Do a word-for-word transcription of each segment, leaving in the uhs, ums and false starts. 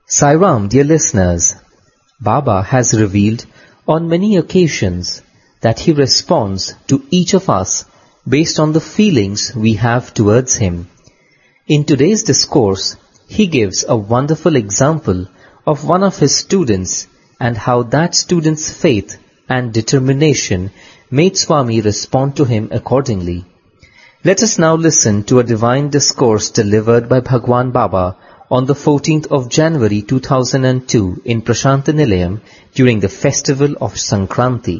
Sai Ram, dear listeners, Baba has revealed on many occasions that he responds to each of us based on the feelings we have towards him. In today's discourse, he gives a wonderful example of one of his students and how that student's faith and determination made Swami respond to him accordingly. Let us now listen to a divine discourse delivered by Bhagwan Baba on the fourteenth of January two thousand two in Prashanta Nilayam during the festival of Sankranti.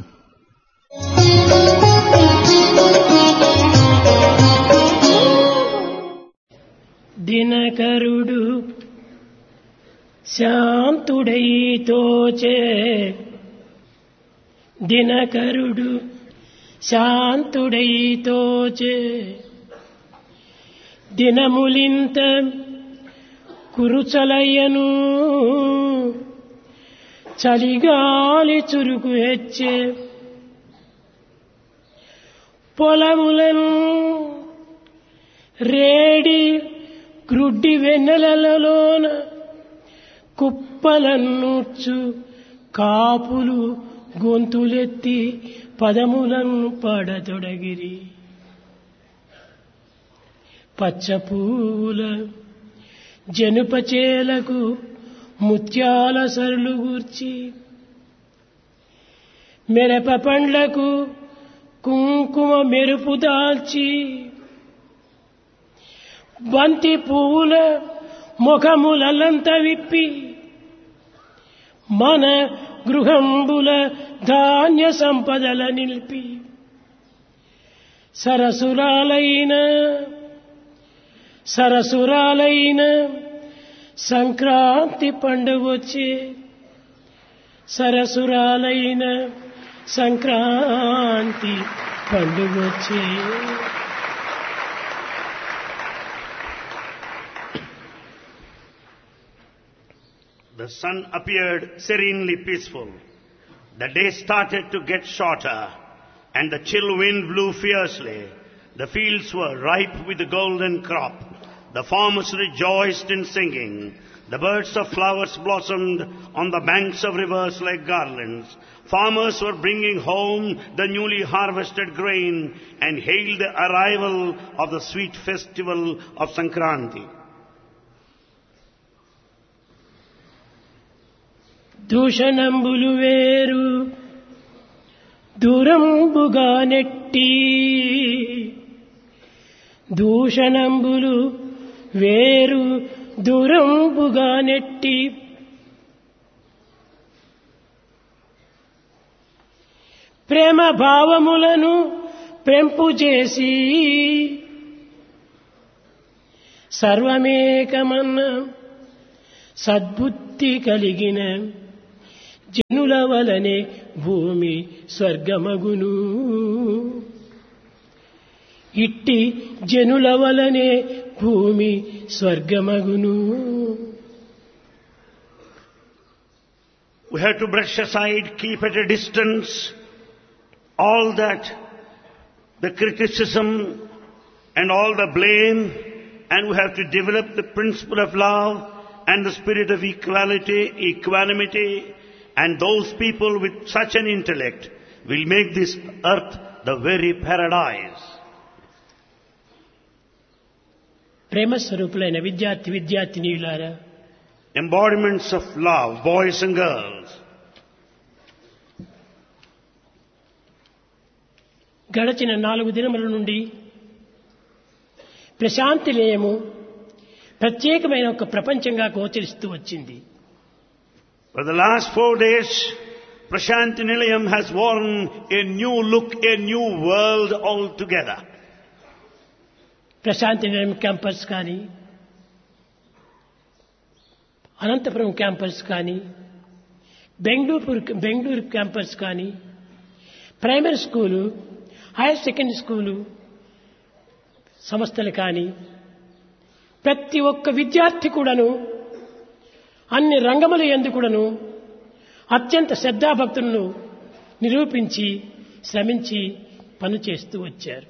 దినకరుడు శాంతుడై తోచే దినకరుడు శాంతుడై తోచే దినములింత కురుచలయ్యను చలిగాలి చురుకు హెచ్చే పొలములను రేడి గ్రుడ్డి వెన్నెలలోన కుప్పలన్నుచ్చు కాపులు గొంతులెత్తి పదములను పాడతొడగిరి. పచ్చపూల జనుపచేలకు ముత్యాల సరులు గూర్చి మెరప పండ్లకు కుంకుమ మెరుపు దాల్చి బంతి పువ్వుల ముఖములంత విప్పి మన గృహంబుల ధాన్య సంపదల నిలిపి సరసురాలైన సరసురాలైన Sankranti పండుగొచ్చే సరసురాలైన Sankranti పండుగొచ్చే. The sun appeared serenely peaceful. The day started to get shorter, and the chill wind blew fiercely. The fields were ripe with the golden crop. The farmers rejoiced in singing. The birds of flowers blossomed on the banks of rivers like garlands. Farmers were bringing home the newly harvested grain and hailed the arrival of the sweet festival of Sankranti. దూషణంబులు వేరు దూరంబుగా నెట్టి దూషణంబులు వేరు దూరంబుగా నెట్టి ప్రేమ భావములను పెంపు చేసి సర్వమేకమన్న సద్బుద్ధి కలిగిన జనుల వలనే భూమి స్వర్గమగును. ఇట్టి జనుల వలనే భూమి స్వర్గమగును. We have to brush aside, keep at a distance all that, the criticism and all the blame, and we have to develop the principle of love and the spirit of equality, equanimity, and those people with such an intellect will make this earth the very paradise. ప్రేమ స్వరూపులైన విద్యార్థి విద్యార్థినీయులారా, embodiments of love, boys and girls, గడచిన నాలుగు దినముల నుండి ప్రశాంతి నిలయము ప్రత్యేకమైన ఒక ప్రపంచంగా గోచరిస్తూ వచ్చింది. For the last four days, Prashanti Nilayam has worn a new look, a new world altogether. Prashanti నిలయం క్యాంపస్ కానీ, అనంతపురం క్యాంపస్ కానీ, బెంగళూరు బెంగళూరు క్యాంపస్ కానీ, primary school, higher secondary school సంస్థలు కానీ, ప్రతి ఒక్క విద్యార్థి కూడాను అన్ని రంగముల యందు కూడాను అత్యంత శ్రద్ధాభక్తులను నిరూపించి శ్రమించి పనిచేస్తూ వచ్చారు.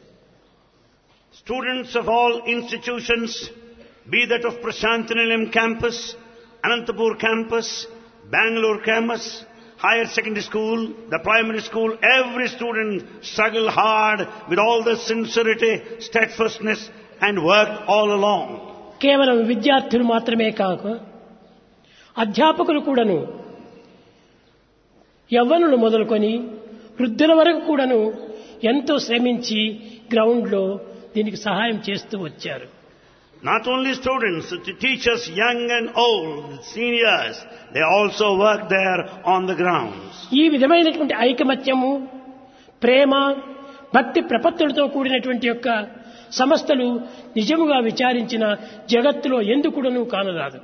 Students of all institutions, be that of Prashanti Nilayam campus Anantapur campus, Bangalore campus, higher secondary school, the primary school, every student struggled hard with all the sincerity, steadfastness and worked all along. కేవలం విద్యార్థులు మాత్రమే కాక అధ్యాపకులు కూడాను యవ్వనులు మొదలుకొని వృద్ధుల వరకు కూడాను ఎంతో శ్రమించి గ్రౌండ్లో దీనికి సహాయం చేస్తూ వచ్చారు. Not only students, the teachers, young and old, seniors, they also work there on the grounds. ఈ విధమైనటువంటి ఐకమత్యము, ప్రేమ, భక్తి ప్రపత్తులతో కూడినటువంటి యొక్క సంస్థలు నిజముగా విచారించిన జగత్తులో ఎందుకుడను కానరాదు.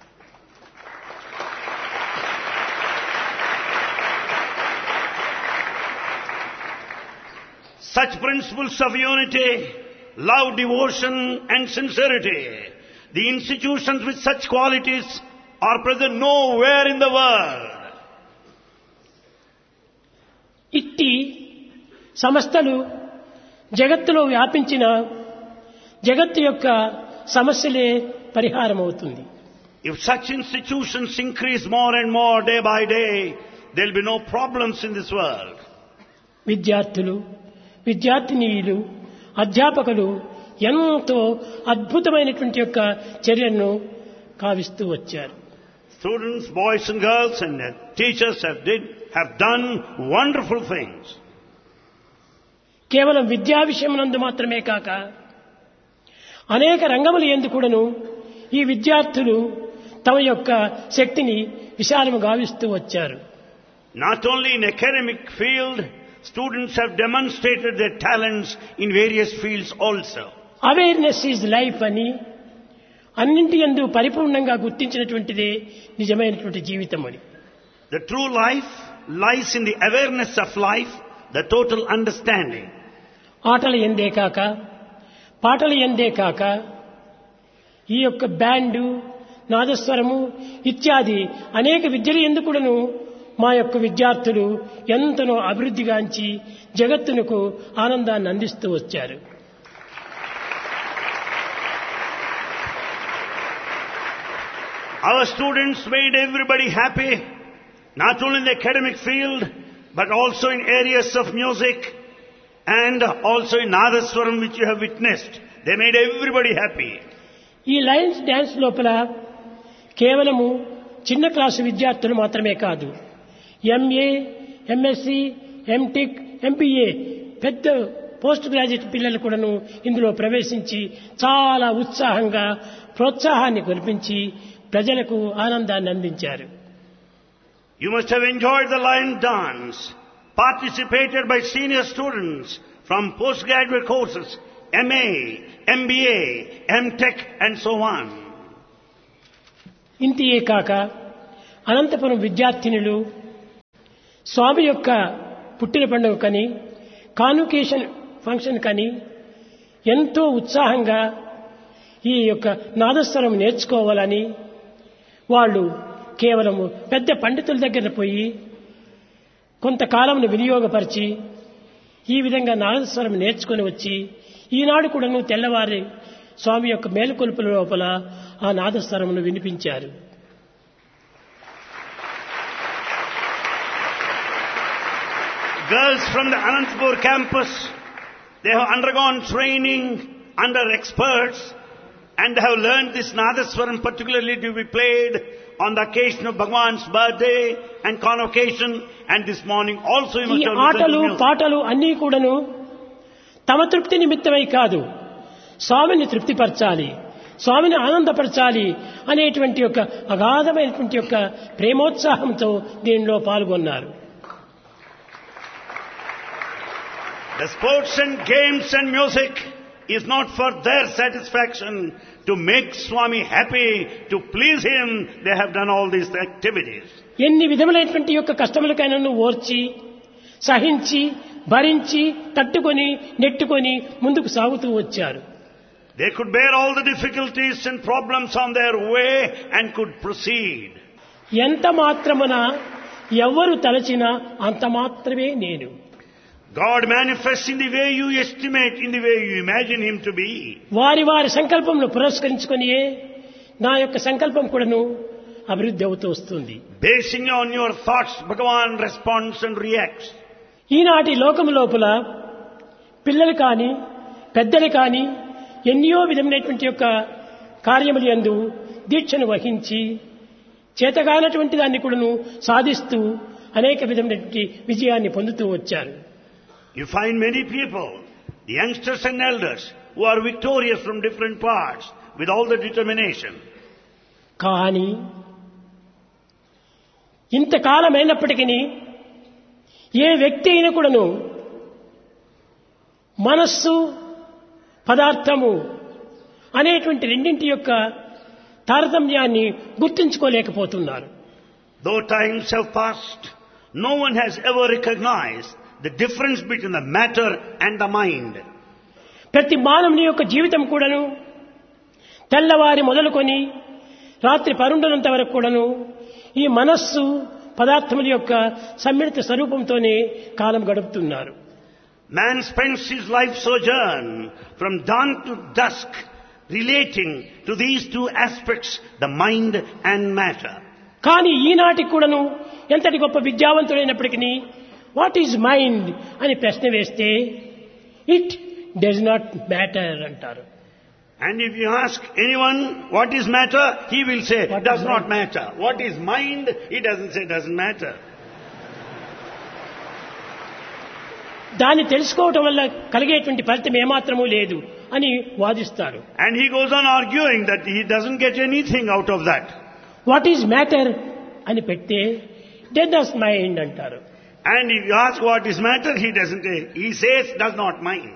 Such principles of unity, love, devotion and sincerity, the institutions with such qualities are present nowhere in the world. ఇట్టి సంస్థలు జగత్తులో వ్యాపించిన జగత్తు యొక్క సమస్యలే పరిహారం అవుతుంది. If such institutions increase more and more day by day, there will be no problems in this world. విద్యార్థులు, విద్యార్థినీయులు, అధ్యాపకులు ఎంతో అద్భుతమైనటువంటి యొక్క చర్యను కావిస్తూ వచ్చారు. Students, boys and girls and teachers have did have done wonderful things. కేవలం విద్యా విషయమునందు మాత్రమే కాక అనేక రంగముల యందు కూడాను ఈ విద్యార్థులు తమ యొక్క శక్తిని విశాలము గావిస్తూ వచ్చారు. Not only in academic field, students have demonstrated their talents in various fields also. Awareness is life అని అన్నింటి యందు పరిపూర్ణంగా గుర్తించినటువంటిదే నిజమైనటువంటి జీవితం అని. The true life lies in the awareness of life, the total understanding. ఆటల ఎందే కాక పాటల ఎందే కాక ఈ యొక్క బ్యాండు, నాదస్వరము ఇత్యాది అనేక విద్యలు ఎందుకుడను మా యొక్క విద్యార్థులు ఎంతనో అభివృద్ధిగాంచి జగత్తునకు ఆనందాన్ని అందిస్తూ వచ్చారు. Our students made everybody happy, not only in the academic field, but also in areas of music and also in Nadaswaram, which you have witnessed. They made everybody happy. ఈ లయన్స్ డ్యాన్స్ లోపల కేవలము చిన్న class విద్యార్థులు మాత్రమే కాదు, MA, MSc, MTech, MBA పెద్ద post graduate పిల్లలు కూడాను ఇందులో ప్రవేశించి చాలా ఉత్సాహంగా ప్రోత్సాహాన్ని కల్పించి ప్రజలకు ఆనందాన్ని అందించారు. You must have enjoyed the lion dance, participated by senior students from postgraduate courses, M A, M B A, M.Tech and so on. ఇంతియే కాక అనంతపురం విద్యార్థినులు స్వామి యొక్క పుట్టిన పండుగ కని కాన్వకేషన్ ఫంక్షన్ కని ఎంతో ఉత్సాహంగా ఈ యొక్క నాదస్వరం నేర్చుకోవాలని వాళ్ళు కేవలము పెద్ద పండితుల దగ్గర పోయి కొంతకాలంను వినియోగపరిచి ఈ విధంగా నాదస్వరం నేర్చుకుని వచ్చి ఈనాడు కూడాను తెల్లవారి స్వామి యొక్క మేలుకొలుపుల లోపల ఆ నాదస్వరమును వినిపించారు. Girls from the Anantapur campus, they have undergone training under experts and they have learned this Nadaswaram particularly to be played on the occasion of Bhagwan's birthday and convocation, and this morning also you must ఈ have listened ఆటలు to music. పాటలు అన్నీ కూడాను తమ తృప్తి నిమిత్తమై కాదు, స్వామిని తృప్తిపరచాలి, స్వామిని ఆనందపరచాలి అనేటువంటి యొక్క అగాధమైనటువంటి యొక్క ప్రేమోత్సాహంతో దీనిలో పాల్గొన్నారు. The sports and games and music is not for their satisfaction, to make Swami happy, to please him. They have done all these activities. ఎన్ని విధములైనటువంటి యొక్క కష్టములకైనా ఓర్చి సహించి భరించి తట్టుకొని నెట్టుకొని ముందుకు సాగుతూ వచ్చారు. They could bear all the difficulties and problems on their way and could proceed. ఎంత మాత్రమున ఎవరు తలచినా అంత మాత్రమే నేను. God manifests in the way you estimate, in the way you imagine him to be. వారి వారి సంకల్పంను పురస్కరించుకొనియే నా యొక్క సంకల్పం కూడాను అభివృద్ధి అవుతూ వస్తుంది. Basing on your thoughts, Bhagavan responds and reacts. ఈనాటి లోకం లోపల పిల్లలు కానీ పెద్దలు కానీ ఎన్నో విధమైనటువంటి యొక్క కార్యములు యందు దీక్షను వహించి చేతగానటువంటి దాన్ని కూడాను సాధిస్తూ అనేక విధమైనటువంటి విజయాన్ని పొందుతూ వచ్చారు. You find many people, the youngsters and elders, who are victorious from different parts with all the determination. కానీ ఇంతకాలమైనప్పటికీ ఏ వ్యక్తి అయినా కూడాను మనస్సు పదార్థము అనేటువంటి రెండింటి యొక్క తారతమ్యాన్ని గుర్తించుకోలేకపోతున్నారు. Though times have passed, no one has ever recognized the difference between the matter and the mind. ప్రతి మానవుని యొక్క జీవితం కూడాను తెల్లవారి మొదలుకొని రాత్రి పరుండనంత వరకు కూడాను ఈ మనస్సు పదార్థముల యొక్క సమ్మిళిత స్వరూపంతోనే కాలం గడుపుతున్నారు. Man spends his life sojourn from dawn to dusk relating to these two aspects, the mind and matter. కానీ ఈనాటికి కూడాను ఎంతటి గొప్ప విద్యావంతుడైనప్పటికీ వాట్ ఈజ్ మైండ్ అని ప్రశ్న వేస్తే ఇట్ డస్ నాట్ మ్యాటర్ అంటారు. And if you ask anyone what is matter, he will say What does is not mind? matter. What is mind? He doesn't say doesn't matter. దాన్ని తెలుసుకోవటం వల్ల కలిగేటువంటి ఫలితం ఏమాత్రమూ లేదు అని వాదిస్తారు. And he goes on arguing that he doesn't get anything out of that. What is matter అని పెడితే డెడ్ డస్ మైండ్ అంటారు. And if you ask what is matter, he doesn't say. He says does not mind.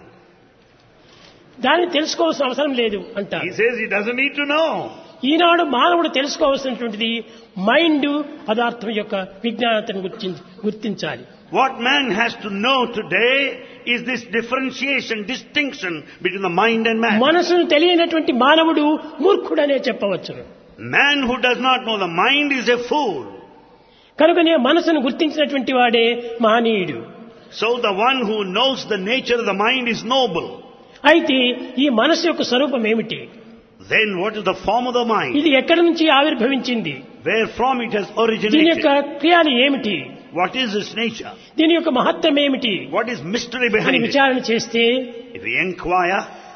దాన్ని తెలుసుకోవాల్సిన అవసరం లేదు He అంటారు. says he doesn't need to know. ఈనాడు మానవుడు తెలుసుకోవాల్సినటువంటిది mind పదార్థం యొక్క విజ్ఞానతను గుర్తించి గుర్తించాలి. What man has to know today is this differentiation, distinction between the mind and matter. మనసును తెలియనటువంటి మానవుడు మూర్ఖుడనే చెప్పవచ్చును. Man who does not know the mind is a fool. కనుకనే మనసును గుర్తించినటువంటి వాడే మహనీయుడు. So the one who knows the nature of the mind is noble. అయితే ఈ మనసు యొక్క స్వరూపం ఏమిటి? Then what is the form of the mind? ఇది ఎక్కడి నుంచి ఆవిర్భవించింది? Where from it has దీని యొక్క originated? క్రియలు ఏమిటి? What is its nature? దీని యొక్క మహత్వం ఏమిటి What is mystery అని behind it? విచారణ చేస్తే If we inquire,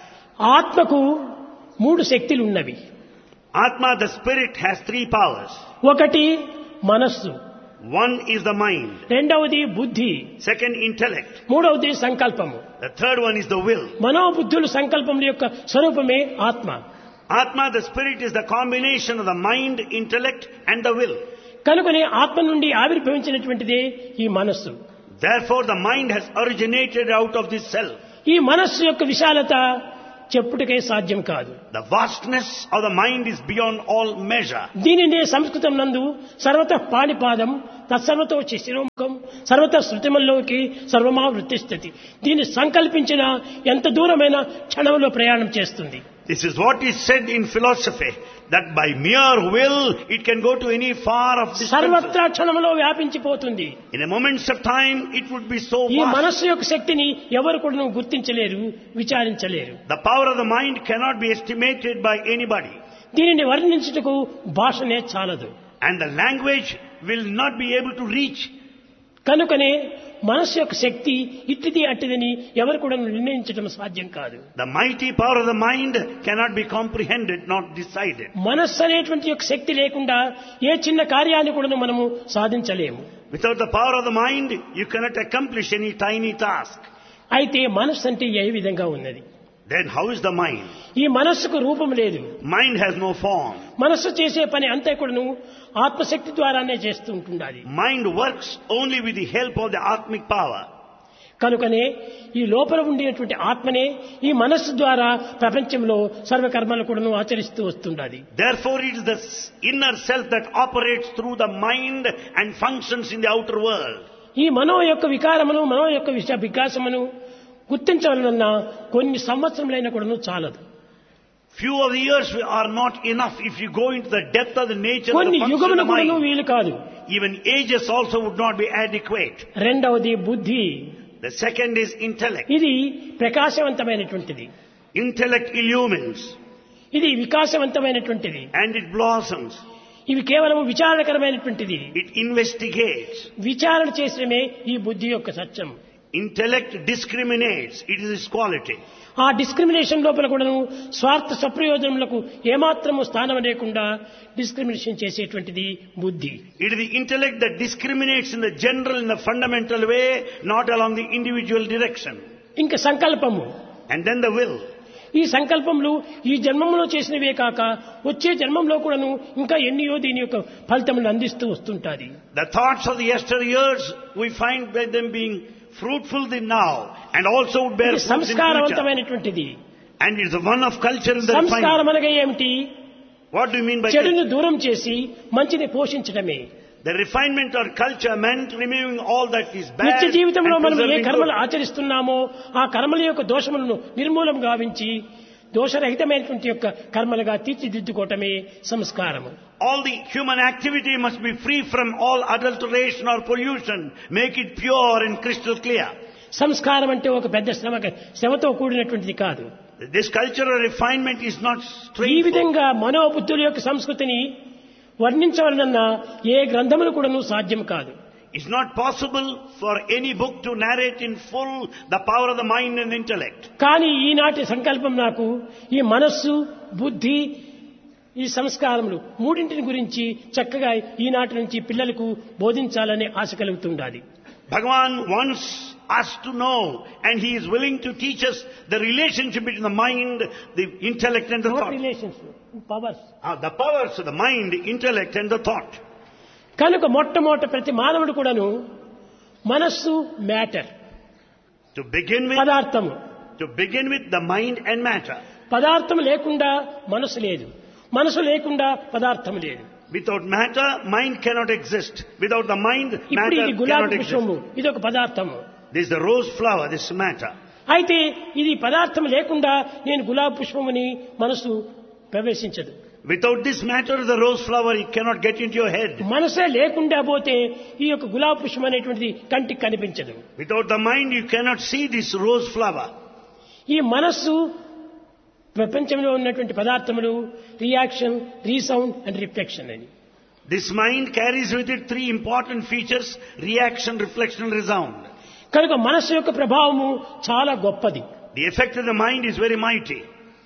ఆత్మకు మూడు శక్తులు ఉన్నవి. Atma, the spirit, has three powers. ఒకటి మనస్సు, One is the mind. రెండవది బుద్ధి, Second, intellect. మూడవది సంకల్పము. The third one is the will. మనోబుద్ధులు సంకల్పముల యొక్క స్వరూపమే ఆత్మ. Atma, the spirit, is the combination of the mind, intellect and the will. కనుకనే ఆత్మ నుండి ఆవిర్భవించినటువంటిదే ఈ మనస్సు. Therefore, the mind has originated out of this self. ఈ మనస్సు యొక్క విశాలత చెప్పుటకే సాధ్యం కాదు. The vastness of the mind is beyond all measure. దీనినే సంస్కృతం నందు సర్వతః పాణిపాదం తత్సర్వతో శిశిరోముఖం సర్వతః శృతిమల్లోకి సర్వమా వృత్తిస్థితి. దీన్ని సంకల్పించిన ఎంత దూరమైన క్షణంలో ప్రయాణం చేస్తుంది. This is what is said in philosophy, that by mere will it can go to any far of distances. సర్వత్రా క్షణంలో వ్యాపించిపోతుంది. In a moments of time it would be so ఈ vast. మనస్సు యొక్క శక్తిని ఎవరు కూడా గుర్తించలేరు, విచారించలేరు. The power of the mind cannot be estimated by anybody. దీనిని వర్ణించుటకు భాషనే చాలదు. And the language will not be able to reach. కనుకనే మనస్సు యొక్క శక్తి ఇట్టిది అట్టిదని ఎవరు కూడా నిర్ణయించడం సాధ్యం కాదు. The mighty power of the mind cannot be comprehended, not decided. మనస్సు అనేటువంటి యొక్క శక్తి లేకుండా ఏ చిన్న కార్యాన్ని కూడా మనము సాధించలేము. Without the power of the mind, you cannot accomplish any tiny task. అయితే మనస్సు అంటే ఏ విధంగా ఉన్నది? Then how is the mind? ఈ మనస్సుకు రూపం లేదు. Mind has no form. మనస్సు చేసే పని అంతా కూడాను ఆత్మశక్తి ద్వారానే చేస్తూ ఉంటుండాలి. Mind works only with the help of the Atmic power. కనుకనే ఈ లోపల ఉండేటువంటి ఆత్మనే ఈ మనస్సు ద్వారా ప్రపంచంలో సర్వకర్మలు కూడాను ఆచరిస్తూ వస్తుండాలి. Therefore it is the inner self that operates through the mind and functions in the outer world. ఈ మనో యొక్క వికారమును మనో యొక్క విష వికాసమును గుర్తించవలన కొన్ని సంవత్సరములైనా కూడాను చాలదు. Few of the years are not enough if you go into the depth of the nature of కొన్ని the function of యుగములు the కూడాను mind. వీలు కాదు. Even ages also would not be adequate. రెండవది బుద్ధి. The second is intellect. ఇది ప్రకాశవంతమైనటువంటిది. Intellect illumines ఇది వికాసవంతమైనటువంటిది. and it blossoms. ఇవి కేవలం విచారణకరమైనటువంటిది. It investigates. విచారణ చేసడమే ఈ బుద్ధి యొక్క సత్యం. Intellect discriminates. It is its quality. ఆ డిస్క్రిమినేషన్ లోపల కూడాను స్వార్థ సప్రయోజనములకు ఏమాత్రము స్థానం లేకుండా డిస్క్రిమినేషన్ చేసేటువంటిది బుద్ధి. It is the intellect that discriminates in the general, in the fundamental way, not along the individual direction. ఇంకా సంకల్పము. And then the will. ఈ సంకల్పములు ఈ జన్మంలో చేసినవే కాక వచ్చే జన్మంలో కూడాను ఇంకా ఎన్నియో దీని యొక్క ఫలితములను అందిస్తూ వస్తుంటాది. The thoughts of the yesteryears, we find by them being fruitful in now and also would bear fruit in future. సంస్కారవంతమైనటువంటిది. And it's one of culture in the సంస్కారం refinement. అనగా ఏమిటి? What do you mean by చెడును culture? దూరం చేసి మంచిని పోషించడమే. The refinement or culture meant removing all that is bad నిత్య జీవితంలో and మనం ఏ preserving కర్మలు good. ఆచరిస్తున్నామో ఆ కర్మల యొక్క దోషములను నిర్మూలం గావించి దోషరహితమైనటువంటి యొక్క కర్మలుగా తీర్చిదిద్దుకోవటమే సంస్కారము. All the human activity must be free from all adulteration or pollution. Make it pure and crystal clear. సంస్కారం అంటే ఒక పెద్ద శ్రమ శ్రమతో కూడినటువంటిది కాదు. This cultural refinement is not ఈ straightforward. విధంగా మనోబుద్ధుల యొక్క సంస్కృతిని వర్ణించవలనన్నా ఏ గ్రంథములు కూడాను సాధ్యం కాదు. It's not possible for any book to narrate in full the power of the mind and intellect. కానీ ఈనాటి సంకల్పం నాకు ఈ మనస్సు, బుద్ధి, ఈ సంస్కారములు మూడింటిని గురించి చక్కగా ఈనాటి నుంచి పిల్లలకు బోధించాలనే ఆశ కలుగుతుండాలి. Bhagavan wants us to know, and he is willing to teach us the relationship between the mind, the intellect and the thought. Relations, powers. Ah, the powers of the mind, intellect and the thought. కనుక మొట్టమొదట ప్రతి మానవుడు కూడాను మనస్సు matter, To begin with, పదార్థము. to begin with the mind and matter. పదార్థం లేకుండా మనసు లేదు, మనసు లేకుండా పదార్థం లేదు. Without matter, mind cannot exist. Without the mind, ఇప్పుడు matter ఇది cannot గులాబీ exist. పుష్పము, ఇది ఒక పదార్థము. This is the rose flower, this is matter. అయితే ఇది పదార్థం లేకుండా నేను గులాబీ పుష్పముని మనసు ప్రవేశించదు. Without this matter, the rose flower, it cannot get into your head. మనసే లేకుండా పోతే ఈ యొక్క గులాబీ పుష్పం అనేటువంటిది కంటికి కనిపించదు. Without the mind, you cannot see this rose flower. ఈ మనస్సు ప్రపంచంలో ఉన్నటువంటి పదార్థములు రియాక్షన్, రీసౌండ్ అండ్ రిఫ్లెక్షన్ అని. This mind carries with it three important features: reaction, reflection and resound. కనుక మనస్సు యొక్క ప్రభావము చాలా గొప్పది. The effect of the mind is very mighty.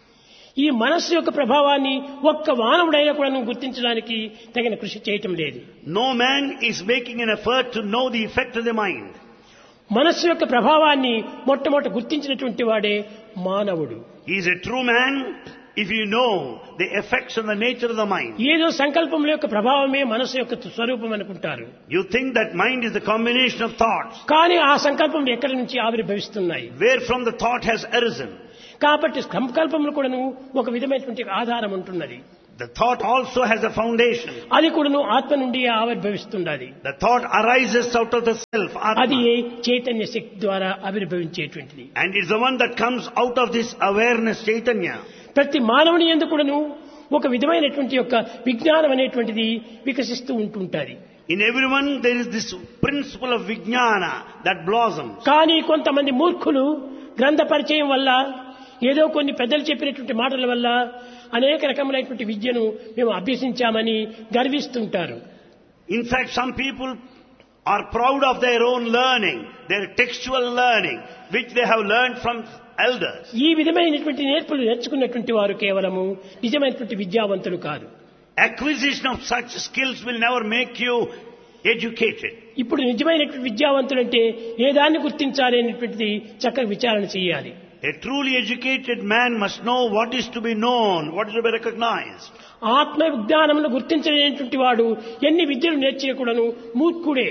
ఈ మనస్సు యొక్క ప్రభావాన్ని ఒక్క మానవుడైనా కూడా గుర్తించడానికి తగిన కృషి చేయటం లేదు. No man is making an effort to know the effect of the mind. మనస్సు యొక్క ప్రభావాన్ని మొట్టమొదట గుర్తించినటువంటి వాడే మానవుడు. He is a true man if you know the effects of the nature of the mind. ఏదో సంకల్పం యొక్క ప్రభావమే మనస్సు యొక్క స్వరూపం అనుకుంటారు. You think that mind is the combination of thoughts. కానీ ఆ సంకల్పం ఎక్కడి నుంచి ఆవిర్భవిస్తున్నాయి? Where from the thought has arisen. కాబట్టి సంకల్పములు కూడాను ఒక విధమైనటువంటి ఆధారం ఉంటున్నది. The thought also has a foundation. అది కూడాను ఆత్మ నుండి ఆవిర్భవిస్తున్నది. The thought arises out of the self, అది Atma. చైతన్య శక్తి ద్వారా ఆవిర్భవించేటువంటిది. And it's the one that comes out of this awareness, Chaitanya. ప్రతి మానవుని యందు కూడాను ఒక విధమైనటువంటి యొక్క విజ్ఞానం అనేటువంటిది వికసిస్తూ ఉంటుంటది. In everyone there is this principle of Vijnana that blossoms. కానీ కొంతమంది మూర్ఖులు గ్రంథ పరిచయం వల్ల, ఏదో కొన్ని పెద్దలు చెప్పినటువంటి మాటల వల్ల అనేక రకములైనటువంటి విద్యను మేము అభ్యసించామని గర్విస్తుంటారు. In fact, some people are proud of their own learning, their textual learning, which they have learned from elders. ఈ విధమైనటువంటి నేర్పులు నేర్చుకున్నటువంటి వారు కేవలము నిజమైనటువంటి విద్యావంతులు కాదు. Acquisition of such skills will never make you educated. ఇప్పుడు నిజమైనటువంటి విద్యావంతులు అంటే ఏ దాన్ని గుర్తించాలి అనేటువంటిది చక్కగా విచారణ చేయాలి. A truly educated man must know what is to be known, what is to be recognized. ఆత్మ విజ్ఞానమును గుర్తించలేనటువంటి వాడు ఎన్ని విద్యలు నేర్చేయకూడను మూర్ఖుడే.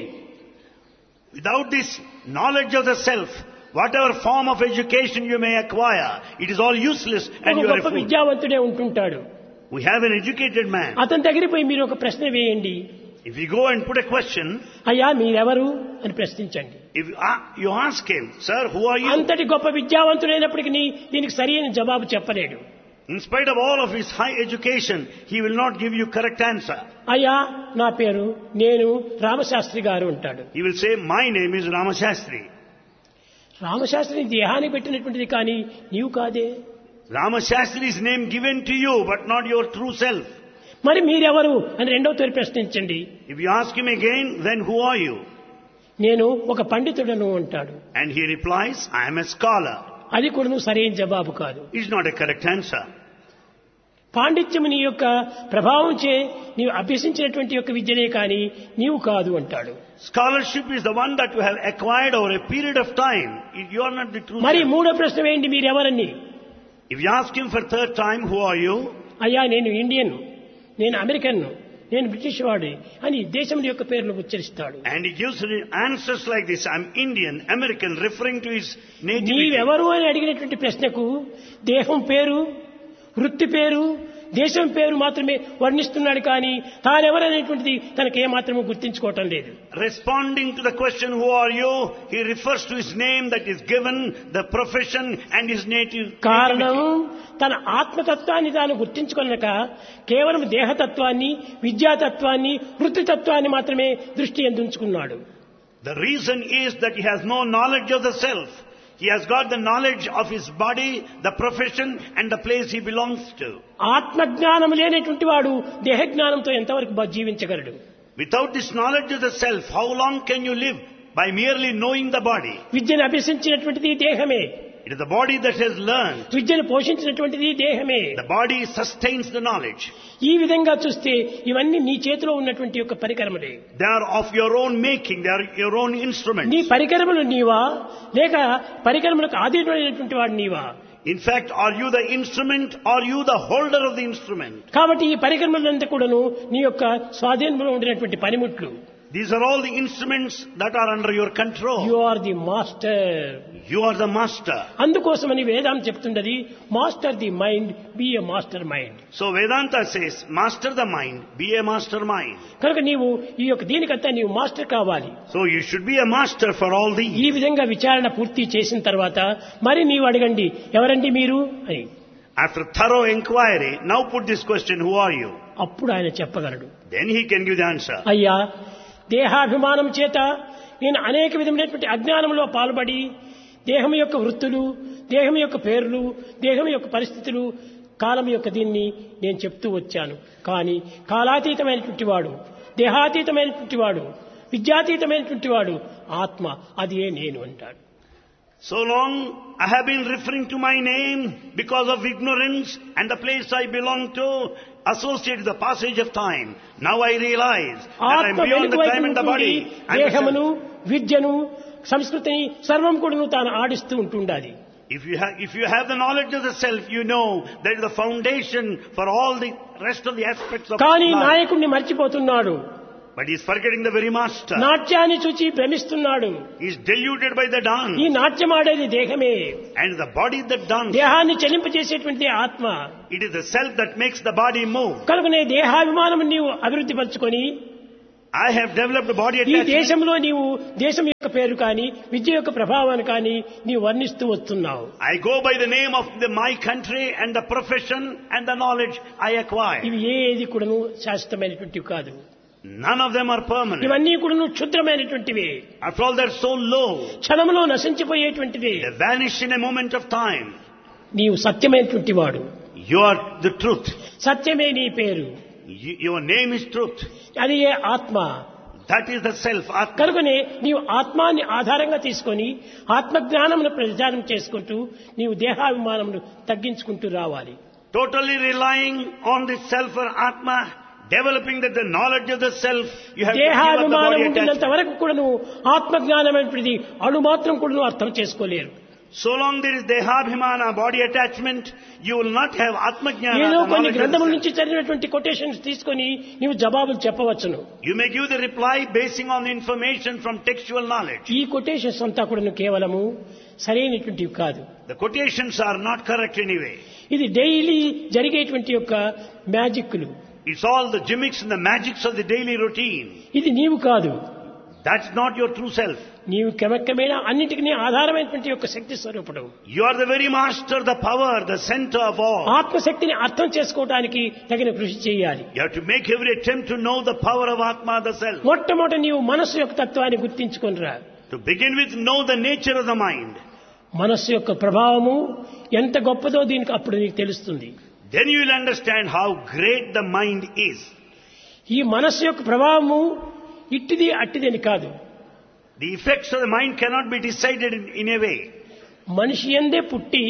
Without this knowledge of the self, whatever form of education you may acquire, it is all useless and ఒక you are a గొప్ప fool. విద్యావంతుడే ఉంటుంటాడు. We have an educated man. అతని దగ్గరికి పోయి మీరు ఒక ప్రశ్న వేయండి. If you go and put a question, అయ్యా మీరెవరు అని ప్రశ్నించండి. if you a- you ask him, sir, who are you? అంతటి గొప్ప విద్యావంతుడైనప్పటికీ దీనికి సరైన జవాబు చెప్పలేడు. In spite of all of his high education, he will not give you correct answer. అయ్యా నా పేరు నేను రామశాస్త్రి గారు అంటాడు. He will say, my name is Ramashastri. రామశాస్త్రిని దేహానికి పెట్టినటువంటిది కానీ నీవు కాదే. Ramashastri's name given to you, but not your true self. మరి మీరెవరు అని రెండవ తూరి ప్రశ్నించండి. If you ask him again, then who are you? నేను ఒక పండితుడను అంటాడు. And he replies, I am a scholar. అది కూడా సరైన జవాబు కాదు. It's not a correct answer. పాండిత్యము నీ యొక్క ప్రభావం చే నీవు అభ్యసించినటువంటి యొక్క విద్యనే కానీ నీవు కాదు అంటాడు. Scholarship is the one that you have acquired over a period of time. You are not the true మరి self. మూడో ప్రశ్న ఏంటి, మీరెవరని? If you ask him for third time, who are you? అయ్యా నేను ఇండియన్, నేను అమెరికన్, నేను British వాడి అని దేశం యొక్క పేర్లు ఉచ్చరిస్తాడు. And he gives answers like this, I'm Indian, American, referring to his nativity. నీవెవరు అని అడిగినటువంటి ప్రశ్నకు దేహం పేరు, వృత్తి పేరు, దేశం పేరు మాత్రమే వర్ణిస్తున్నాడు కానీ తానెవరనేటువంటిది తనకు ఏమాత్రము గుర్తించుకోవటం లేదు. Responding to the question, who are you? He refers to his name that is given, the profession and his native. కారణం తన ఆత్మతత్వాన్ని తాను గుర్తించుకొనక కేవలం దేహతత్వాన్ని, విద్యాతత్వాన్ని, వృత్తితత్వాన్ని మాత్రమే దృష్టి ఎందుంచుకున్నాడు. The reason is that he has no knowledge of the self. He has got the knowledge of his body, the profession and the place he belongs to. ఆత్మజ్ఞానం లేనటువంటి వాడు దేహజ్ఞానంతో ఎంతవరకు జీవించగలడు? Without this knowledge of the self, how long can you live? By merely knowing the body. విద్యను అభ్యసించినటువంటిది దేహమే. It is the body that has learned. విద్యను పోషించినటువంటిది దేహమే. The body sustains the knowledge. ఈ విధంగా చూస్తే ఇవన్నీ నీ చేతిలో ఉన్నటువంటి యొక్క పరికరములే. They are of your own making. They are your own instruments. నీ పరికరములు నీవా లేక పరికరములకు ఆధీనమైనటువంటి వాడు నీవా? In fact, are you the instrument or you the holder of the instrument? కాబట్టి ఈ పరికరములంతా కూడాను నీ యొక్క స్వాధీనంలో ఉండినటువంటి పనిముట్లు. These are all the instruments that are under your control. You are the master. You are the master. అందుకోసమని వేదాంతం చెప్తున్నది, master the mind, B A master mind. So Vedanta says, master the mind, be a master mind. కనుక నీవు ఈ యొక్క దీనికంతా నీవు master కావాలి. So you should be a master for all these. ఈ విధంగా విచారణ పూర్తి చేసిన తర్వాత మరి నీవు అడగండి, ఎవరండి మీరు అని. After thorough inquiry, now put this question, who are you? అప్పుడు ఆయన చెప్పగలడు. Then he can give the answer. అయ్యా, దేహాభిమానం చేత నేను అనేక విధమైనటువంటి అజ్ఞానంలో పాల్పడి దేహం యొక్క వృత్తులు, దేహం యొక్క పేర్లు, దేహం యొక్క పరిస్థితులు, కాలం యొక్క దీన్ని నేను చెప్తూ వచ్చాను. కానీ కాలాతీతమైనటువంటి వాడు, దేహాతీతమైనటువంటి వాడు, విద్యాతీతమైనటువంటి వాడు ఆత్మ, అది ఏ నేను అంటాడు. So long I have been referring to my name because of ignorance and the place I belong to, associated with the passage of time. Now I realize that I am beyond the time and the body. దేహమును, విద్యను, సంస్కృతిని సర్వం కూడాను తాను ఆడిస్తూ ఉంటుండాలి. If you have, if you have the knowledge of the self, you know that is the foundation for all the rest of the aspects of కానీ life. నాయకుడిని మర్చిపోతున్నాడు. But he is forgetting the very master. నాట్యాన్ని చూచి భ్రమిస్తున్నాడు. He is deluded by the dance. ఈ నాట్యం ఆడేది దేహమే. And the body that dance. దేహాన్ని చెలింపజేసేటువంటి ఆత్మ. It is the self that makes the body move. కనుకనే దేహాభిమానం నీవు అభివృద్ధి పరచుకొని I have developed a body ఈ attachment. దేశంలో నీవు దేశం యొక్క పేరు కానీ విద్య యొక్క ప్రభావాన్ని కానీ నీవు వర్ణిస్తూ వస్తున్నావు. I go by the name of the, my country and the profession and the knowledge I acquire. ఇవి ఏది కూడాను శాశ్వతమైనటువంటివి కాదు. None of them are permanent. ఇవన్నీ కూడాను క్షుద్రమైనటువంటివి. After all, they're so low. క్షణంలో నశించిపోయేటువంటివి. They vanish in a moment of time. నీవు సత్యమైనటువంటి వాడు. You are the truth. సత్యమే నీ పేరు. You, your name is truth. అది ఏ ఆత్మ. That is the self. Atma. కనుకనే నీవు ఆత్మాన్ని ఆధారంగా తీసుకొని ఆత్మజ్ఞానమును ప్రచారం చేసుకుంటూ నీవు దేహాభిమానమును తగ్గించుకుంటూ రావాలి. Totally relying on the self or Atma, developing that the knowledge of the self, you have to give up the దేహాభిమానం body ఉండినంత attachment. వరకు కూడా నువ్వు ఆత్మజ్ఞానమైనది అణు మాత్రం కూడా నువ్వు అర్థం చేసుకోలేరు. So long there is Dehabhimana, body attachment, you will not have Atma Jnana. ఏదో the కొన్ని knowledge of గ్రంథముల the నుంచి చదివినటువంటి కొటేషన్స్ తీసుకొని నీవు జవాబులు చెప్పవచ్చును. self. You may give the reply basing on the information from textual knowledge. ఈ quotations అంతా కూడా కేవలము సరైనటువంటివి కాదు. The quotations are not correct anyway. ఇది డైలీ జరిగేటువంటి యొక్క మ్యాజిక్లు. It's all the gimmicks and the magics of the daily routine. ఇది నీవు కాదు. That's not your true self. నీవు క్రమక్రమేణా అన్నిటికీ ఆధారమైనటువంటి యొక్క శక్తి స్వరూపుడు. You are the very master, the power, the center of all. ఆత్మశక్తిని అర్థం చేసుకోవడానికి తగిన కృషి చేయాలి. You have to make every attempt to know the power of Atma, the self. మొట్టమొదట నీవు మనస్సు యొక్క తత్వాన్ని గుర్తించుకొనిరా. To begin with, know the nature of the mind. మనస్సు యొక్క ప్రభావము ఎంత గొప్పదో దీనికి అప్పుడు నీకు తెలుస్తుంది. then you will understand how great the mind is. ఈ మనస్సు యొక్క ప్రభావము ఇట్టిది అట్టిది అని కాదు. The effects of the mind cannot be decided in, in a way. మనిషి యందే పుట్టి,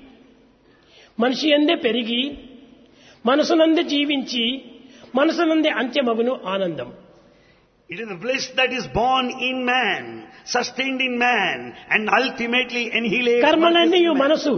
మనిషి యందే పెరిగి, మనసునందే జీవించి, మనసునందే అంత్యమగును ఆనందం. It is the bliss that is born in man, sustained in man, and ultimately annihilates. కర్మలన్నీ మనసు,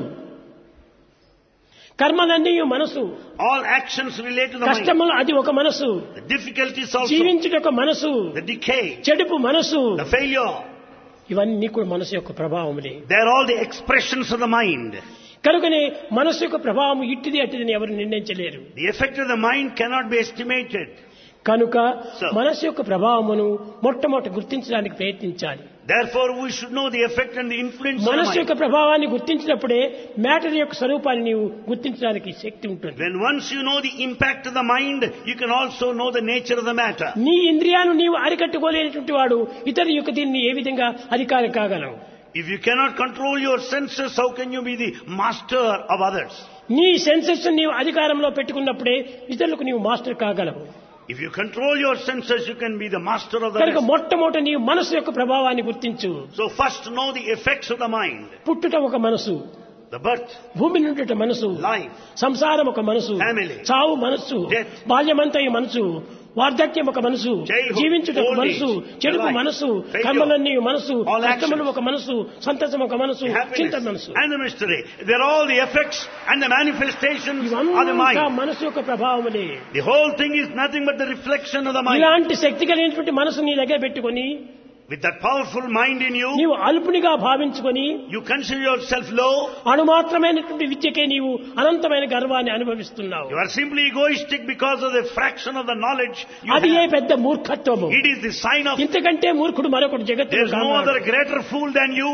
కర్మలన్నీ మనసు. All actions relate to the mind. కష్టములు అది ఒక మనసు, The difficulties also, జీవించుట ఒక మనసు, the decay, చెడుపు మనసు, the failure. ఇవన్నీ కూడా మనసు యొక్క ప్రభావములే. They are all the expressions of the mind. కనుకనే మనసు యొక్క ప్రభావం ఇట్టిది అట్టిదని ఎవరు నిర్ణయించలేరు. The effect of the mind cannot be estimated. కనుక So, మనసు యొక్క ప్రభావమును మొట్టమొదట గుర్తించడానికి ప్రయత్నించాలి. therefore, we should know the effect and the influence of the మనసు యొక్క mind. ప్రభావాన్ని గుర్తించినప్పుడే మ్యాటర్ యొక్క స్వరూపాన్ని నీవు గుర్తించడానికి శక్తి ఉంటుంది. When once you know the impact of the mind, you can also know the nature of the matter. నీ ఇంద్రియాలు నీవు అరికట్టుకోలేనటువంటి వాడు ఇతరుల యొక్క దీన్ని ఏ విధంగా అధికారి కాగలవు? If you cannot control your senses, how can you be the master of others? నీ సెన్సెస్ నీవు అధికారంలో పెట్టుకున్నప్పుడే ఇతరులకు నీవు master కాగలవు. If you control your senses, you can be the master of the కనుక rest. మొట్టమొదట నీవు మనసు యొక్క ప్రభావాన్ని గుర్తించు. So first know the effects of the mind. పుట్టుట ఒక మనసు, The birth, భూమి నుండి మనసు, life, సంసారం ఒక మనసు, Family, చావు మనసు, death, బాల్యమంతా ఈ మనసు, వార్ధక్యం ఒక మనసు, childhood, జీవించుట ఒక old మనసు, age, చెడుపు life, మనసు, failure, కర్మలన్నీ మనసు, all కష్టములు actions, ఒక మనసు, సంతోషం ఒక మనసు, చింత happiness, మనసు. and the mystery. They're all the effects and the manifestations of the ఇవంతా mind. మనసు యొక్క ప్రభావములే. The whole thing is nothing but the reflection of the mind. ఇలాంటి శక్తి కలిగినటువంటి మనసు నీ దగ్గర పెట్టుకొని With that powerful mind in you, నీవు అల్పునిగా భావించుకొని you consider yourself low. అణుమాత్రమైనటువంటి విద్యకే నీవు అనంతమైన గర్వాన్ని అనుభవిస్తున్నావు. You are simply egoistic because of the fraction of the knowledge you అది ఏ have. పెద్ద మూర్ఖత్వము. It is the sign of ఇంతకంటే మూర్ఖుడు మరొకటి జగత్తు there's no other greater fool than you.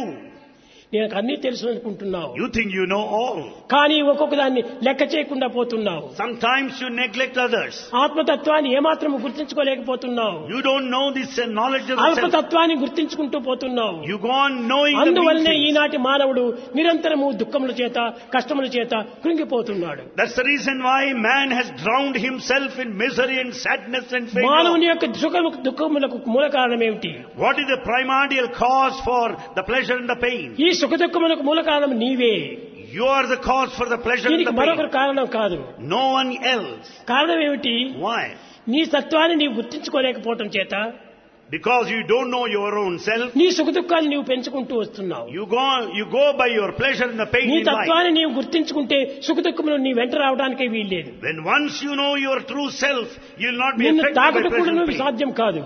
నేను అన్నీ తెలుసు అనుకుంటున్నావు, You think you know all. కానీ ఒక్కొక్క దాన్ని లెక్క చేయకుండా పోతున్నావు. Sometimes you neglect others. ఆత్మతత్వాన్ని ఏమాత్రం గుర్తించుకోలేకపోతున్నావు. You don't know this uh, knowledge of the self. అల్పతత్వాన్ని గుర్తించుకుంటూ పోతున్నావు. You go on knowing the అందువల్లనే mean things. ఈనాటి మానవుడు నిరంతరము దుఃఖముల చేత కష్టముల చేత కృంగిపోతున్నాడు. That's the reason why man has drowned himself in misery and sadness and మానవుని failure. యొక్క సుఖము దుఃఖములకు మూల కారణం ఏమిటి? What is the primordial cause for the pleasure and the pain? ఈ సుఖ దుఃఖములకు మూల కారణం నీవే. You are the cause for the pleasure and దీనికి the మరొకరు pain. కారణం కాదు. No one else. కారణం ఏమిటి? Why? నీ తత్వాన్ని నీవు గుర్తించుకోలేకపోవటం చేత Because you don't know your own self. నీ సుఖ దుఃఖాలు నీవు పెంచుకుంటూ వస్తున్నావు. You go, you go by your pleasure and the pain నీ in life. తత్వాన్ని నీవు గుర్తించుకుంటే సుఖ దుఃఖములు నీ వెంట రావడానికే వీల్లేదు. When once you know your true self, you'll not be నిన్ను affected by తాకుట pleasure కూడా and నువ్వు pain. సాధ్యం కాదు.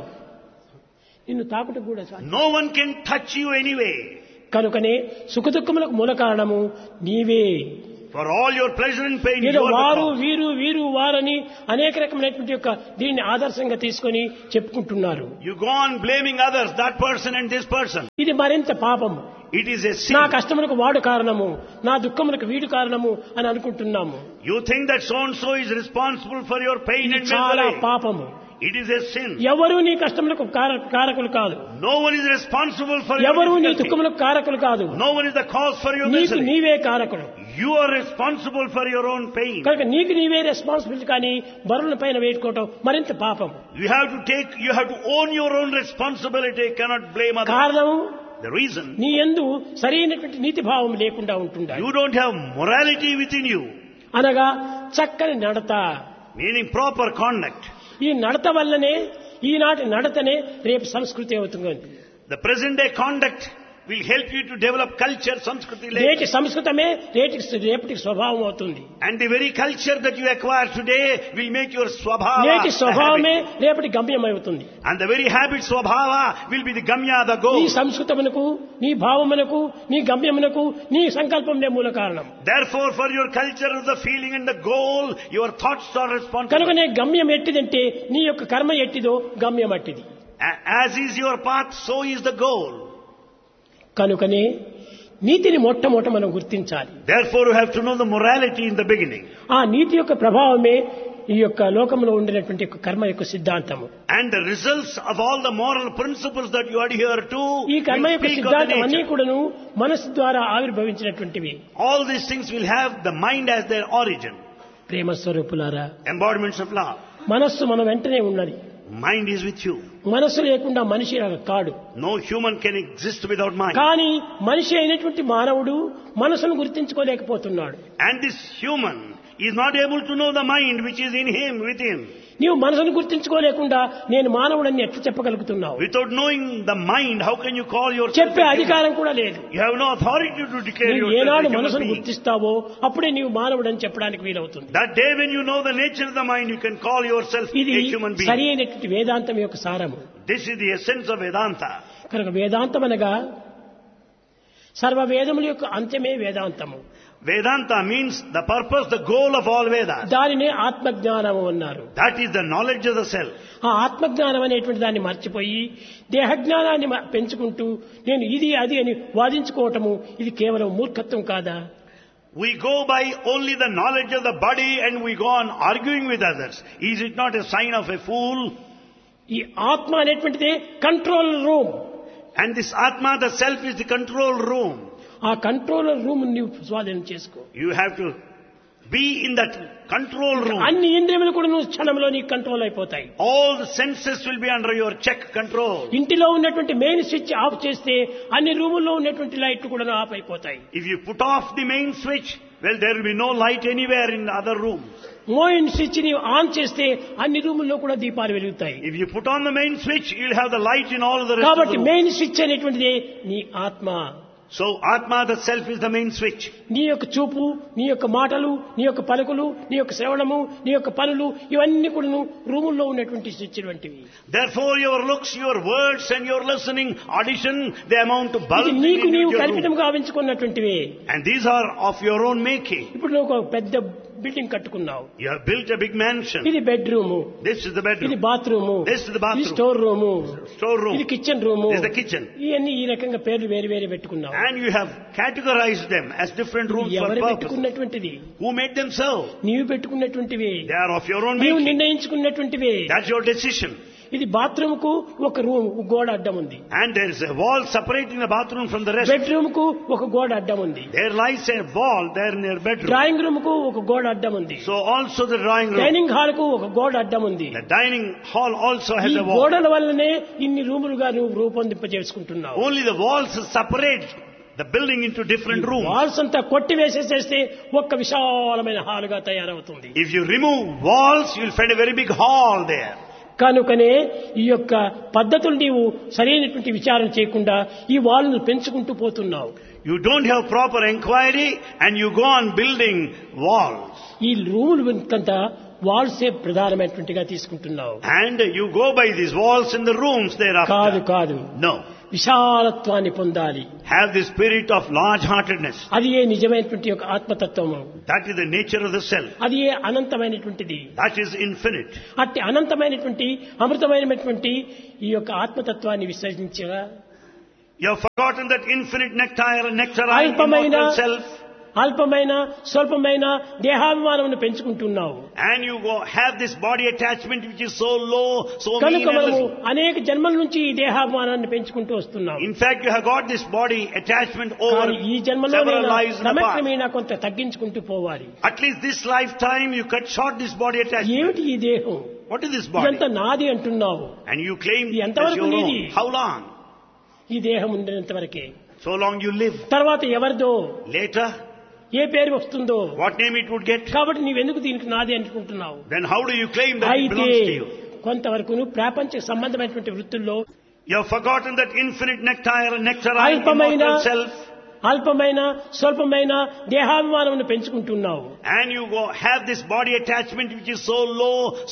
నిన్ను తాకుట కూడా సాధ్యం. No one can touch you anyway. కనుకనే సుఖ దుఃఖములకు మూల కారణము నీవే. For all your pleasure and pain, ఏదో you are the వారు cause. వీరు వీరు వారని అనేక రకమైనటువంటి యొక్క దీన్ని ఆదర్శంగా తీసుకొని చెప్పుకుంటున్నారు. You go on blaming others, that person and this person. ఇది మరింత పాపము. It is a నా sin. కష్టములకు వాడు కారణము, నా దుఃఖములకు వీడు కారణము అని అనుకుంటున్నాము. You think that so and so is responsible for your pain ఇది and చాలా misery. పాపము. It is a sin. ఎవరు నీ కష్టములకు కార- కారకులు కాదు. No one is responsible for your ఎవరు నీ difficulty. దుఃఖములకు కారకులు కాదు. No one is the cause for your నీకు misery. నీవే కారకుడు. You are responsible for your own pain. కనుక నీకు నీవే రెస్పాన్సిబిలిటీ కానీ బరువుల పైన వేసుకోవటం మరింత పాపం. You have to take, you have to own your own responsibility. You cannot blame others. కారణము The reason, నీ యందు సరైనటువంటి నీతి భావం లేకుండా ఉంటుండాలి. you don't have morality within you, అనగా చక్కని నడత. meaning proper conduct. ఈ నడత వల్లనే ఈనాటి నడతనే రేపు సంస్కృతి అవుతుంది. The present day conduct will help you to develop culture, Sanskriti నేటి later. సంస్కృతమే రేటికి రేపటికి స్వభావం అవుతుంది. And the very culture that you acquire today will make your swabhava నేటి a స్వభావమే habit. రేపటి గమ్యం అవుతుంది. And the very habit swabhava will be the gamya, the నీ goal. సంస్కృతమునకు, నీ భావమునకు, నీ గమ్యమునకు, నీ సంకల్పంనే మూల కారణం. Therefore, for your culture, the feeling and the goal, your thoughts are responsible. కనుకనే గమ్యం ఎట్టిదంటే నీ యొక్క కర్మ ఎట్టిదో గమ్యం అట్టిది. A- As is your path, so is the goal. కనుకనే నీతిని మొట్టమొదట మనం గుర్తించాలి. Therefore, you have to know the morality in the beginning. ఆ నీతి యొక్క ప్రభావమే ఈ యొక్క లోకంలో ఉండినటువంటి యొక్క కర్మ యొక్క సిద్ధాంతము. And the results of all the moral principles that you adhere to ఈ కర్మ will యొక్క speak of the సిద్ధాంతం అన్ని nature. కూడాను మనసు ద్వారా ఆవిర్భవించినటువంటివి. All these things will have the mind as their origin. ప్రేమ స్వరూపులారా, embodiments of love. మనస్సు మన వెంటనే ఉన్నది. Mind is with you. మనస్సు లేకుండా మనిషి కాడు. No human can exist without mind. కానీ మనిషి అయినటువంటి మానవుడు మనసును గుర్తించుకోలేకపోతున్నాడు. And this human is not able to know the mind which is in him, within. నీవు మనసును గుర్తించుకోలేకుండా నేను మానవుడని ఎట్లా చెప్పగలుగుతున్నావు? Without knowing the mind, how can you call yourself చెప్పే a human? అధికారం కూడా లేదు. You have no authority to declare నీవు yourself ఏనాడు a human మనసును being. గుర్తిస్తావో అప్పుడే నీవు మానవుడని చెప్పడానికి వీలవుతుంది. That day when you know the nature of the mind, you can call yourself ఇది a human being. సరి అయినటువంటి వేదాంతం యొక్క సారము. This is the essence of Vedanta. కనుక వేదాంతం అనగా సర్వ వేదముల యొక్క అంత్యమే వేదాంతము. Vedanta means the purpose, the goal of all Vedas. దానినే ఆత్మజ్ఞానము అన్నారు. That is the knowledge of the self. ఆ ఆత్మజ్ఞానం అనేటువంటి దాన్ని మర్చిపోయి దేహజ్ఞానాన్ని మ- పెంచుకుంటూ నేను ఇది అది అని వాదించుకోవటము ఇది కేవలం మూర్ఖత్వం కాదా? We go by only the knowledge of the body and we go on arguing with others. Is it not a sign of a fool? ఈ ఆత్మ అనేటువంటిదే control room. And this Atma, the self, is the control room. ఆ controller room నీవు స్వాధీనం చేసుకో. You have to be in that control room. అన్ని ఇంద్రియములు కూడా నువ్వు క్షణంలో నీకు కంట్రోల్ అయిపోతాయి. All the senses will be under your check control. ఇంటిలో ఉన్నటువంటి మెయిన్ స్విచ్ ఆఫ్ చేస్తే అన్ని రూముల్లో ఉన్నటువంటి లైట్లు కూడా ఆఫ్ అయిపోతాయి. If you put off the main switch, well, there will be no light anywhere in the other rooms. Main switch ని on చేస్తే అన్ని రూముల్లో కూడా దీపాలు వెలుగుతాయి. If you put on the main switch, you'll have the light in all of the rest of కాబట్టి the rooms. Main switch అనేటువంటిది నీ ఆత్మ. So Atma, the self, is the main switch. నీ యొక్క చూపు, నీ యొక్క మాటలు, నీ యొక్క పలుకులు, నీ యొక్క శ్రవణము, నీ యొక్క పనులు ఇవన్నీ కూడా రూముల్లో ఉన్నటువంటి స్విచ్ వంటివి. Therefore, your looks, your words, and your listening, audition, they amount to bulbs ఇది in నీకు నీవు your room. కల్పితంగా ఆవించుకున్నటువంటివే. And these are of your own making. ఇప్పుడు నువ్వు ఒక పెద్ద building కట్టుకున్నావు. You have built a big mansion. ఇది bedroom, This is the ఇది bedroom. Bathroom, This is the ఇది bathroom. Store room, Storeroom. ఇది kitchen room. This is the kitchen. ఇవన్నీ ఈ రకంగా పేర్లు వేరు వేరు పెట్టుకున్నావు. And you have categorized them as different rooms for ఎవరు purpose. పెట్టుకున్నటువంటిది? Who made them so? నీవు పెట్టుకున్నటువంటివి, They are of your own నీవు making. నిర్ణయించుకున్నటువంటివి. That's your decision. ఇది బాత్రూమ్ కు ఒక రూమ్ గోడ అడ్డం ఉంది. And there is a wall separating the bathroom from the rest. Bedroom కు ఒక గోడ అడ్డం ఉంది. There lies a wall there in your bedroom. Drawing room కు ఒక గోడ అడ్డం ఉంది. So also the drawing room. Dining hall కు ఒక గోడ అడ్డం ఉంది. The dining hall also ఈ has a wall. గోడల వల్లనే ఇన్ని రూములుగా నువ్వు రూపొందింపజేసుకుంటున్నావు. Only the walls separate the building into different rooms. Walls అంతా కొట్టి వేసేసేస్తే ఒక్క విశాలమైన హాల్ గా తయారవుతుంది. If you remove walls, you'll find a very big hall there. కనుకనే ఈ యొక్క పద్ధతులు నీవు సరైనటువంటి విచారణ చేయకుండా ఈ వాల్ను పెంచుకుంటూ పోతున్నావు. You don't have proper inquiry and you go on building walls. ఈ రూములు అంతా వాల్సే ప్రధానమైనటువంటిగా తీసుకుంటున్నావు. And you go by these walls in the rooms కాదు thereafter. కాదు, No. విశాలత్వాన్ని పొందాలి. Have the spirit of large-heartedness. అది ఏ నిజమైనటువంటి యొక్క ఆత్మతత్వము. That is the nature of the self. అది ఏ అనంతమైనటువంటిది. That is infinite. అట్టి అనంతమైనటువంటి అమృతమైనటువంటి ఈ యొక్క ఆత్మతత్వాన్ని విసర్జించగా You have forgotten that infinite nectar, nectarine, అల్పమైన immortal self. అల్పమైన స్వల్పమైన దేహాభిమానమును పెంచుకుంటున్నావు. And you go have this body attachment which is so low, so mean కనుక and మనము little. అనేక జన్మల నుంచి ఈ దేహాభిమానాన్ని పెంచుకుంటూ వస్తున్నాం. In fact, you have got this body attachment over కానీ ఈ జన్మలో several lives in the past. క్రమక్రమేణా కొంత తగ్గించుకుంటూ పోవాలి. At least this lifetime you cut short this body attachment. ఏమిటి ఈ దేహం? What is this body? ఇదంతా నాది అంటున్నావు. And you claim ఇది as ఎంతవరకు your నీది? own. How long? ఈ దేహం ఉండినంత వరకే. So long you live. తర్వాత ఎవరిదో Later, ఏ పేరు వస్తుందో. what name it would get? కాబట్టి నీవెందుకు దీనికి నాది అనుకుంటున్నావు? Then how do you claim that it అయితే belongs to you? కొంతవరకు ప్రాపంచిక సంబంధమైనటువంటి వృత్తుల్లో You have forgotten that infinite nectar, nectarine, అల్పమైన immortal self. అల్పమైన స్వల్పమైన దేహాభిమానమును పెంచుకుంటున్నావు. And you go have this body attachment which is so low,